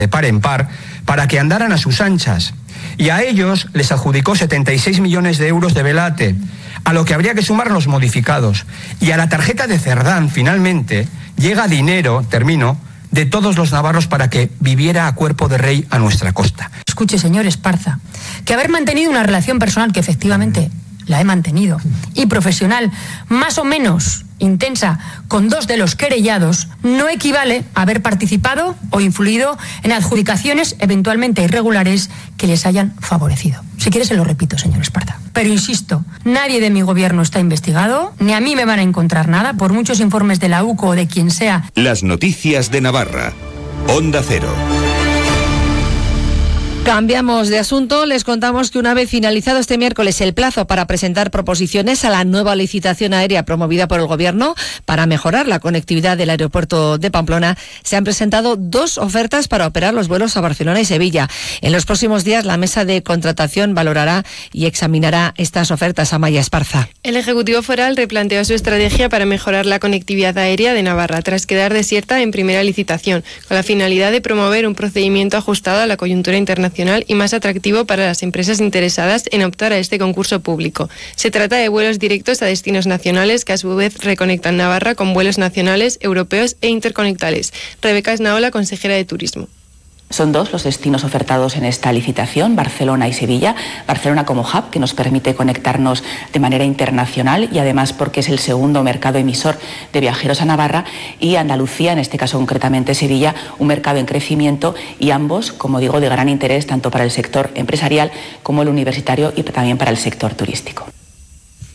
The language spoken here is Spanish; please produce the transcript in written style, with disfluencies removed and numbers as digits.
de par en par para que andaran a sus anchas. Y a ellos les adjudicó 76 millones de euros de velate, a lo que habría que sumar los modificados. Y a la tarjeta de Cerdán, finalmente, llega dinero, termino, de todos los navarros para que viviera a cuerpo de rey a nuestra costa. Escuche, señor Esparza, que haber mantenido una relación personal, que efectivamente la he mantenido, y profesional más o menos intensa con dos de los querellados, no equivale a haber participado o influido en adjudicaciones eventualmente irregulares que les hayan favorecido. Si quiere se lo repito, señor Esparza. Pero insisto, nadie de mi gobierno está investigado, ni a mí me van a encontrar nada, por muchos informes de la UCO o de quien sea. Las noticias de Navarra. Onda Cero. Cambiamos de asunto. Les contamos que una vez finalizado este miércoles el plazo para presentar proposiciones a la nueva licitación aérea promovida por el Gobierno para mejorar la conectividad del aeropuerto de Pamplona, se han presentado 2 ofertas para operar los vuelos a Barcelona y Sevilla. En los próximos días la mesa de contratación valorará y examinará estas ofertas. Amaya Esparza. El Ejecutivo Foral replanteó su estrategia para mejorar la conectividad aérea de Navarra tras quedar desierta en primera licitación, con la finalidad de promover un procedimiento ajustado a la coyuntura internacional y más atractivo para las empresas interesadas en optar a este concurso público. Se trata de vuelos directos a destinos nacionales que a su vez reconectan Navarra con vuelos nacionales, europeos e interconectales. Rebeca Esnaola, consejera de Turismo. Son 2 los destinos ofertados en esta licitación, Barcelona y Sevilla. Barcelona como hub, que nos permite conectarnos de manera internacional y además porque es el segundo mercado emisor de viajeros a Navarra, y Andalucía, en este caso concretamente Sevilla, un mercado en crecimiento, y ambos, como digo, de gran interés tanto para el sector empresarial como el universitario y también para el sector turístico.